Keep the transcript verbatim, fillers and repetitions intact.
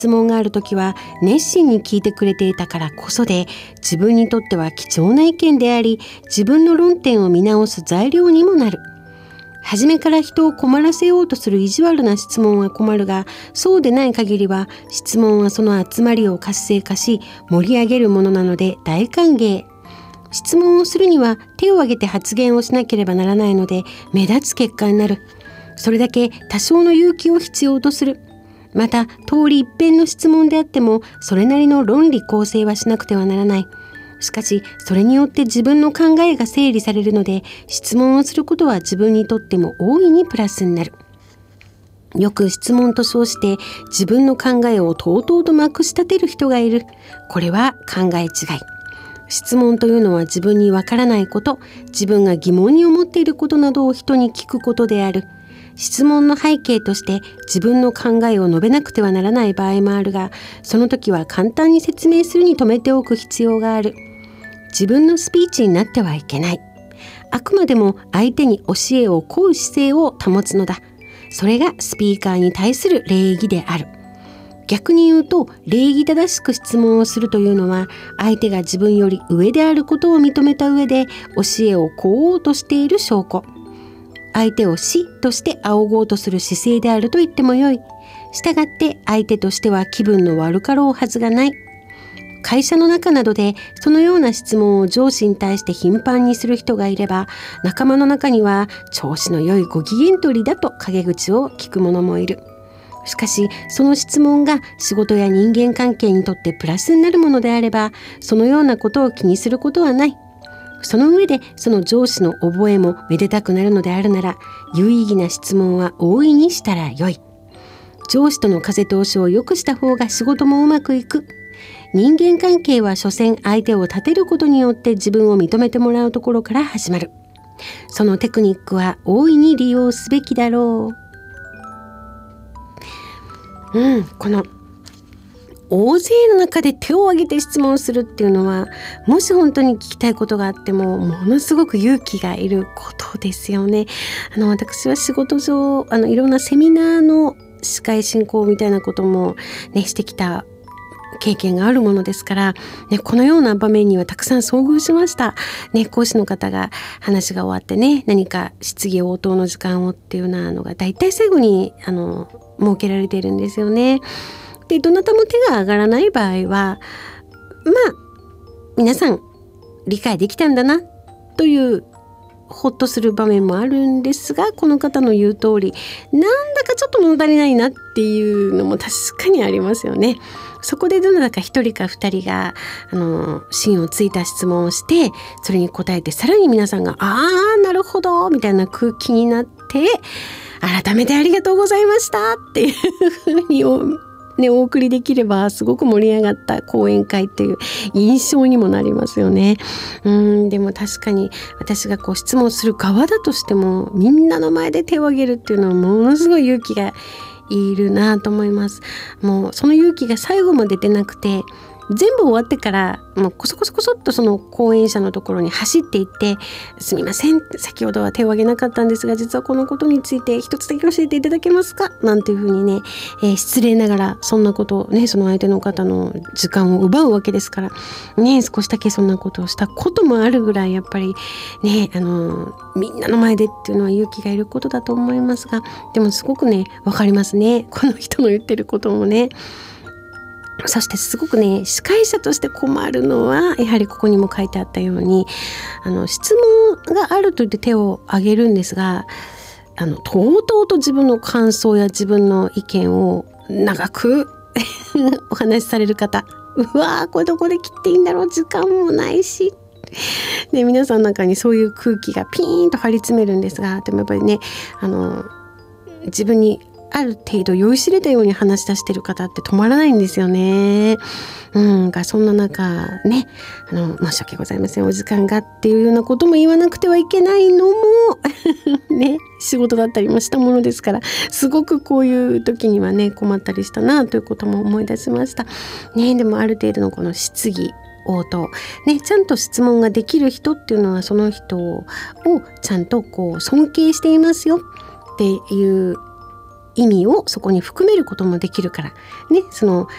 質問があるときは熱心に聞いてくれていたからこそで、自分にとっては貴重な意見であり、自分の論点を見直す材料にもなる。初めから人を困らせようとする意地悪な質問は困るが、そうでない限りは質問はその集まりを活性化し盛り上げるものなので大歓迎。質問をするには手を挙げて発言をしなければならないので目立つ結果になる。それだけ多少の勇気を必要とする。また通り一遍の質問であってもそれなりの論理構成はしなくてはならない。しかしそれによって自分の考えが整理されるので、質問をすることは自分にとっても大いにプラスになる。よく質問と称して自分の考えをとうとうとまくし立てる人がいる。これは考え違い。質問というのは自分にわからないこと、自分が疑問に思っていることなどを人に聞くことである。質問の背景として自分の考えを述べなくてはならない場合もあるが、その時は簡単に説明するに止めておく必要がある。自分のスピーチになってはいけない。あくまでも相手に教えを請う姿勢を保つのだ。それがスピーカーに対する礼儀である。逆に言うと、礼儀正しく質問をするというのは、相手が自分より上であることを認めた上で教えを請おうとしている証拠。相手を師として仰ごうとする姿勢であると言ってもよい。したがって相手としては気分の悪かろうはずがない。会社の中などでそのような質問を上司に対して頻繁にする人がいれば、仲間の中には調子の良いご機嫌取りだと陰口を聞く者もいる。しかしその質問が仕事や人間関係にとってプラスになるものであれば、そのようなことを気にすることはない。その上でその上司の覚えもめでたくなるのであるなら、有意義な質問は大いにしたらよい。上司との風通しを良くした方が仕事もうまくいく。人間関係は所詮相手を立てることによって自分を認めてもらうところから始まる。そのテクニックは大いに利用すべきだろう。うん、この大勢の中で手を挙げて質問するっていうのは、もし本当に聞きたいことがあってもものすごく勇気がいることですよね。あの私は仕事上あのいろんなセミナーの司会進行みたいなことも、ね、してきた経験があるものですから、ね、このような場面にはたくさん遭遇しました、ね、講師の方が話が終わってね、何か質疑応答の時間をっていうようなのがだいたい最後にあの設けられているんですよね。でどなたも手が上がらない場合は、まあ皆さん理解できたんだなというほっとする場面もあるんですが、この方の言う通りなんだかちょっと物足りないなっていうのも確かにありますよね。そこでどなたか一人か二人があの芯をついた質問をして、それに答えて、さらに皆さんがあーなるほどみたいな空気になって、改めてありがとうございましたっていうふうにおね、お送りできればすごく盛り上がった講演会っていう印象にもなりますよね。うーんでも確かに私がこう質問する側だとしても、みんなの前で手を挙げるっていうのはものすごい勇気がいるなと思います。もうその勇気が最後まで出なくて、全部終わってからもうコソコソコソっとその講演者のところに走っていって、すみません、先ほどは手を挙げなかったんですが、実はこのことについて一つだけ教えていただけますか、なんていうふうにね、えー、失礼ながらそんなことをね、その相手の方の時間を奪うわけですからね、少しだけそんなことをしたこともあるぐらい、やっぱりね、あのー、みんなの前でっていうのは勇気がいることだと思いますが、でもすごくねわかりますね、この人の言ってることもね。そしてすごくね、司会者として困るのは、やはりここにも書いてあったように、あの質問があると言って手を挙げるんですが、あのとうとうと自分の感想や自分の意見を長くお話しされる方、うわーこれどこで切っていいんだろう、時間もないし、で皆さんの中にそういう空気がピーンと張り詰めるんですが、でもやっぱりね、あの自分にある程度酔いしれたように話し出してる方って止まらないんですよね。うんがそんな中ね、あの申し訳ございません、お時間がっていうようなことも言わなくてはいけないのもね、仕事だったりもしたものですから、すごくこういう時にはね困ったりしたなということも思い出しましたね。でもある程度のこの質疑応答ね、ちゃんと質問ができる人っていうのは、その人をちゃんとこう尊敬していますよっていう意味をそこに含めることもできるからね、その